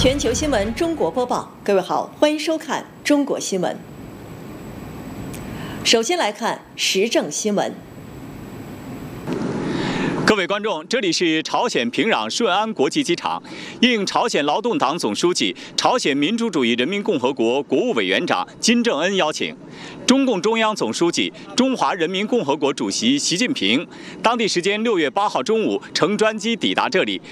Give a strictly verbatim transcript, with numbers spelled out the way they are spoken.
全球新闻中国播报，各位好，欢迎收看中国新闻。首先来看时政新闻。 各位观众，这里是朝鲜平壤顺安国际机场。应朝鲜劳动党总书记、朝鲜民主主义人民共和国国务委员长金正恩邀请，中共中央总书记、中华人民共和国主席习近平当地时间六月八号中午乘专机抵达这里，